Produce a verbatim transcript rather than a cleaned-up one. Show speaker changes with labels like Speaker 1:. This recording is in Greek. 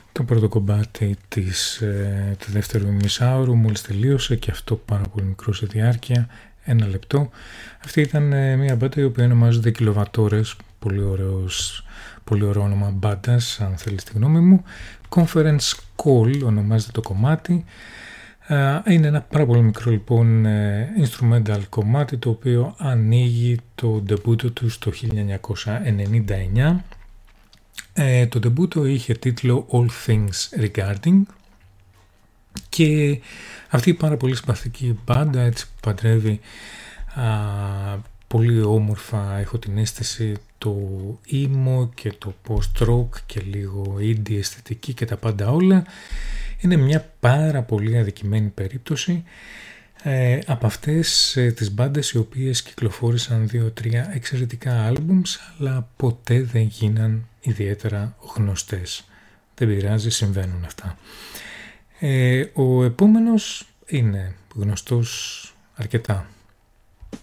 Speaker 1: Το πρώτο κομμάτι της, ε, του δεύτερου μισάωρου μόλις τελείωσε και αυτό πάρα πολύ μικρό σε διάρκεια, ένα λεπτό. Αυτή ήταν ε, μια μπάντα η οποία ονομάζεται Κιλοβατόρες, πολύ, ωραίος, πολύ ωραίο όνομα μπάντας αν θέλεις τη γνώμη μου. Conference Call ονομάζεται το κομμάτι. Ε, είναι ένα πάρα πολύ μικρό λοιπόν ε, instrumental κομμάτι το οποίο ανοίγει το ντεμπούτο του στο χίλια εννιακόσια ενενήντα εννιά. Ε, το ντεμπούτο είχε τίτλο All Things Regarding και αυτή η πάρα πολύ συμπαθητική μπάντα έτσι παντρεύει α, πολύ όμορφα, έχω την αίσθηση, το emo και το post-rock και λίγο indie αισθητική και τα πάντα όλα. Είναι μια πάρα πολύ αδικημένη περίπτωση ε, από αυτές ε, τις μπάντες οι οποίες κυκλοφόρησαν δύο τρία εξαιρετικά άλμπουμς αλλά ποτέ δεν γίναν ιδιαίτερα γνωστές. Δεν πειράζει, συμβαίνουν αυτά. Ε, ο επόμενος είναι γνωστός αρκετά